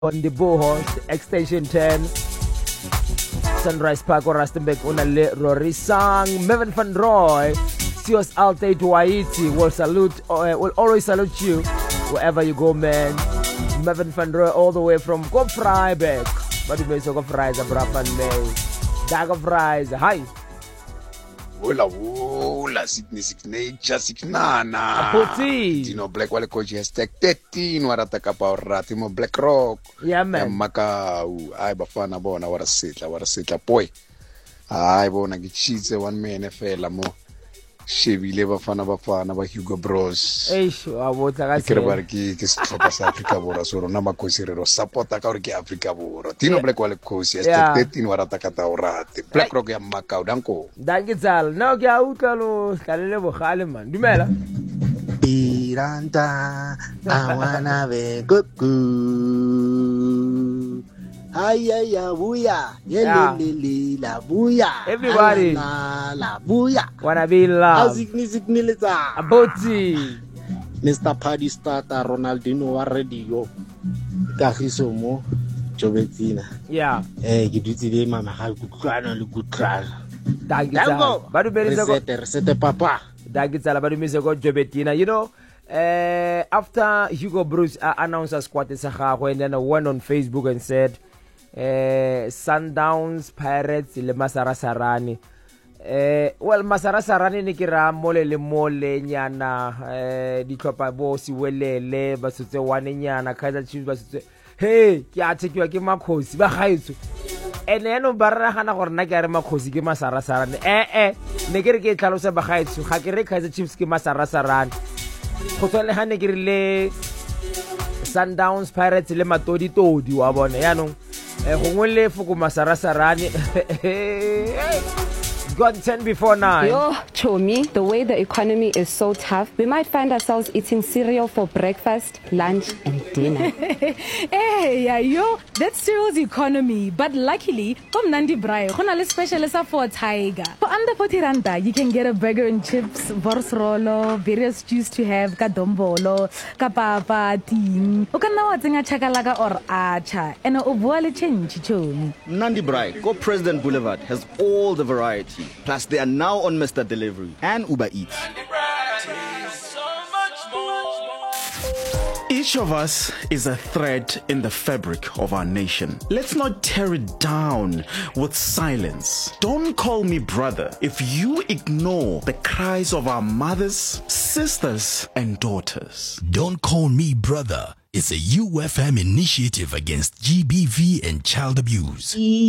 on the Bohos, Extension 10, Sunrise Park or Rustenburg, Unale Rorisang, Mervyn van Roy, Sios Alte Haiti will always salute you wherever you go, man. Mervyn van Roy all the way from Kopfreiberg. But you may say Kopfreiberg, Brafan May. Dag of Rise, hi. Wula, signature, signana. Puti. Tino Black Wale Coach hashtag 13, warataka pa ratimo Black Rock. Yeah, man. Maka, ay bafana bona, warasitla, boy. Ay bona, gichize one man fela mo. Shebile bafana ba Hugo Bros. Eish, abota ka se. Ikere ki setlhopha sa Africa Borwa so rona makosirero supporta ka gore ke Africa Borwa. Tino Black Wale Coach hashtag 13 warataka ta orate. Black Rock ya Makau danko. Dankitsala. No ke a utlwa lo kalele bogale man. Dumela. Piranta, I wanna be cuckoo. Ay, buya, la buya. Everybody, la buya. Wanna be loved. Azigni Aboti. Mr. Paddy Starter, Ronaldinho wa radio. Kagiso mo, Jobetina. Yeah. Ke dutse le mama ga kutlwana le kutlwana. Dankitsala. Ba Resete papa. Dankitsala ba dumise go Jobetina. You know, after Hugo Bruce announced a squad sa gagwe, and then I went on Facebook and said Sundowns, Pirates le Masarasarani. Well, Masarasarani ne ke ra mole nyana di tlhopa bo siwelele ba setse wane nyana Kaizer Chiefs ba setse hey ke a tshekiwa ke makhosi ba gaetso ene no barra gana gore nna ke a re makhosi ke Masarasarani ne ke re ke tlhalosa ba gaetso ga ke re Kaizer Chiefs ke Masarasarani go tswele ga ne ke re le Sundowns, Pirates le Matodi wa bona yanong gongwe le foko Masarasarani got 10 before 9. Yo, Chomi, the way the economy is so tough, we might find ourselves eating cereal for breakfast, lunch, and dinner. Hey, yo, that's cereal's economy. But luckily, from Nandi Brai, a specialist for Tiger. For under 40 randa, you can get a burger and chips, vorsrolo, various stews to have, kadombolo, kapapa, ting. O can now think a chakalaga or acha, and a voile change, Chomi. Nandi Brai, Go President Boulevard has all the variety. Plus, they are now on Mr. Delivery and Uber Eats. Each of us is a thread in the fabric of our nation. Let's not tear it down with silence. Don't call me brother if you ignore the cries of our mothers, sisters, and daughters. Don't Call Me Brother is a UFM initiative against GBV and child abuse.